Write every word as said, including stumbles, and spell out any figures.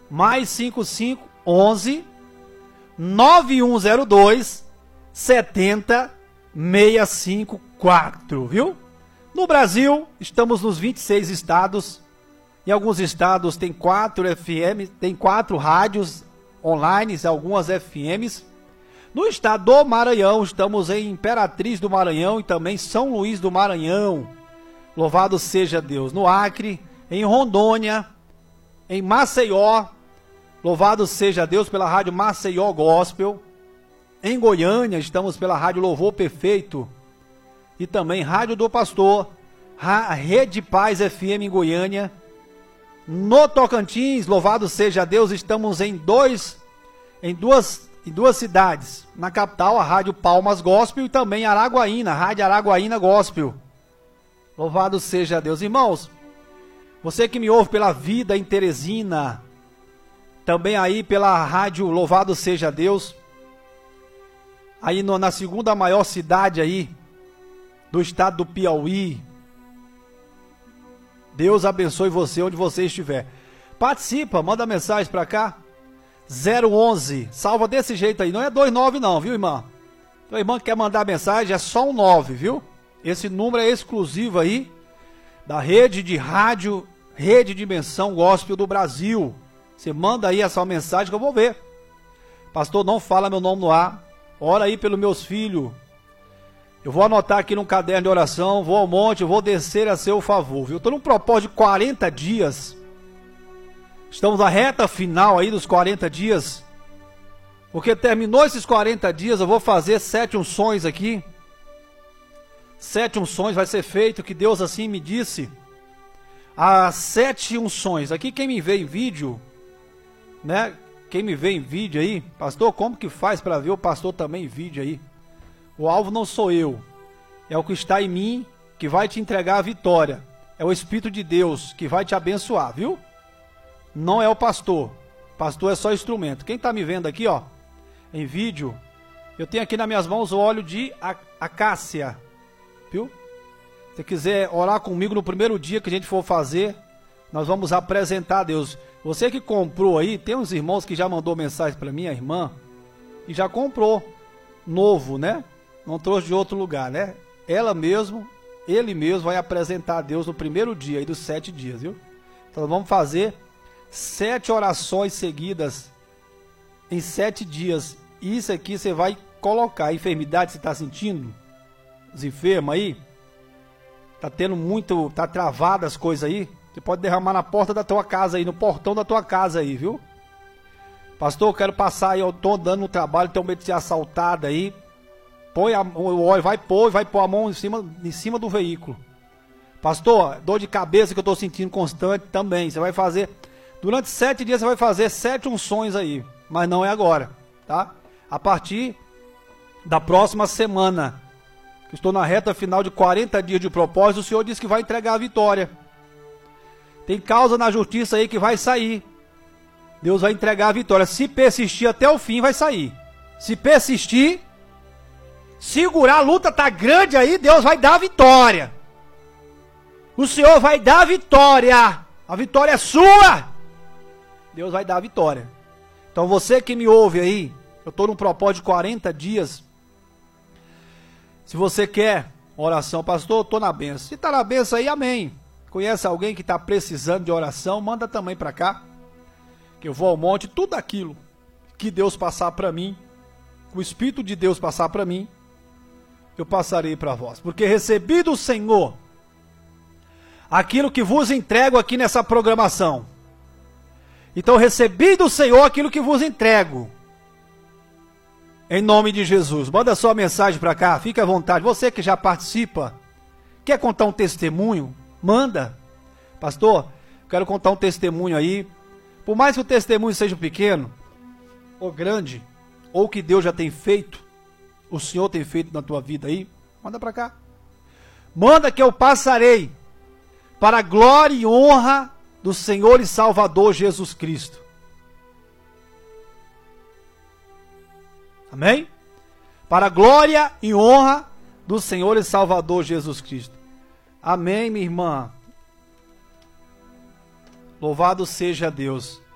mais cinco cinco onze nove um zero dois sete zero seis cinco quatro, viu? No Brasil, estamos nos vinte e seis estados. Em alguns estados tem quatro F M, tem quatro rádios online, algumas F Ms. No estado do Maranhão, estamos em Imperatriz do Maranhão e também São Luís do Maranhão. Louvado seja Deus. No Acre, em Rondônia, em Maceió. Louvado seja Deus pela rádio Maceió Gospel. Em Goiânia, estamos pela rádio Louvor Perfeito. E também Rádio do Pastor, a Rede Paz F M em Goiânia. No Tocantins, louvado seja Deus, estamos em dois, em duas, em duas cidades. Na capital, a Rádio Palmas Gospel e também Araguaína, a Rádio Araguaína Gospel. Louvado seja Deus. Irmãos, você que me ouve pela Vida em Teresina, também aí pela Rádio Louvado seja Deus, aí no, na segunda maior cidade aí do estado do Piauí. Deus abençoe você onde você estiver. Participa, manda mensagem pra cá. zero onze, salva desse jeito aí. Não é dois nove não, viu, irmã? Tua irmã que quer mandar mensagem, é só um nove, viu? Esse número é exclusivo aí da rede de rádio, Rede Dimensão Gospel do Brasil. Você manda aí essa mensagem que eu vou ver. Pastor, não fala meu nome no ar. Ora aí pelos meus filhos. Eu vou anotar aqui num caderno de oração, vou ao monte, eu vou descer a seu favor, viu? Estou num propósito de quarenta dias. Estamos na reta final aí dos quarenta dias. Porque terminou esses quarenta dias, eu vou fazer sete unções aqui. Sete unções vai ser feito, que Deus assim me disse. As sete unções. Aqui quem me vê em vídeo, né? Quem me vê em vídeo aí, pastor, como que faz para ver o pastor também em vídeo aí? O alvo não sou eu, é o que está em mim que vai te entregar a vitória. É o Espírito de Deus que vai te abençoar, viu? Não é o pastor. Pastor é só instrumento. Quem está me vendo aqui, ó, em vídeo, eu tenho aqui nas minhas mãos o óleo de acácia, viu? Se quiser orar comigo no primeiro dia que a gente for fazer, nós vamos apresentar a Deus. Você que comprou aí, tem uns irmãos que já mandou mensagem para mim, a irmã, e já comprou novo, né? Não trouxe de outro lugar, né? Ela mesmo, ele mesmo vai apresentar a Deus no primeiro dia aí dos sete dias, viu? Então nós vamos fazer sete orações seguidas em sete dias. Isso aqui você vai colocar. A enfermidade você está sentindo? Os enfermos aí? Tá tendo muito, tá travado as coisas aí? Você pode derramar na porta da tua casa aí, no portão da tua casa aí, viu? Pastor, eu quero passar aí, eu tô andando no trabalho, tenho medo de ser assaltado aí. Põe a, o óleo, vai pôr, vai pôr a mão em cima, em cima do veículo. Pastor, dor de cabeça que eu tô sentindo constante também. Você vai fazer, durante sete dias você vai fazer sete unções aí. Mas não é agora, tá? A partir da próxima semana, que estou na reta final de quarenta dias de propósito, o Senhor disse que vai entregar a vitória. Tem causa na justiça aí que vai sair. Deus vai entregar a vitória. Se persistir até o fim, vai sair. Se persistir, segurar, a luta tá grande aí, Deus vai dar a vitória. O Senhor vai dar a vitória. A vitória é sua. Deus vai dar a vitória. Então você que me ouve aí, eu estou num propósito de quarenta dias. Se você quer oração, pastor, eu estou na benção. Se está na benção aí, amém. Conhece alguém que está precisando de oração, manda também para cá. Que eu vou ao monte, tudo aquilo que Deus passar para mim, o Espírito de Deus passar para mim, eu passarei para vós. Porque recebi do Senhor aquilo que vos entrego aqui nessa programação. Então recebi do Senhor aquilo que vos entrego. Em nome de Jesus. Manda sua mensagem para cá, fique à vontade. Você que já participa, quer contar um testemunho? Manda. Pastor, quero contar um testemunho aí. Por mais que o testemunho seja pequeno, ou grande, ou que Deus já tem feito, o Senhor tem feito na tua vida aí, manda para cá. Manda que eu passarei para a glória e honra do Senhor e Salvador Jesus Cristo. Amém? Para a glória e honra do Senhor e Salvador Jesus Cristo. Amém, minha irmã. Louvado seja Deus.